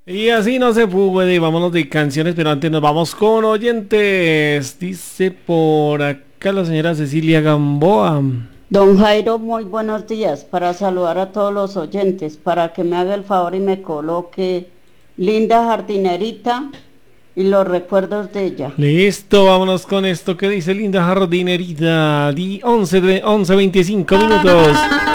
Y así no se puede, vámonos de canciones, pero antes nos vamos con oyentes. Dice por acá la señora Cecilia Gamboa. Don Jairo, muy buenos días. Para saludar a todos los oyentes, para que me haga el favor y me coloque Linda Jardinerita y los recuerdos de ella. Listo, vámonos con esto que dice linda jardinerita. Di 11, 11:25 minutos.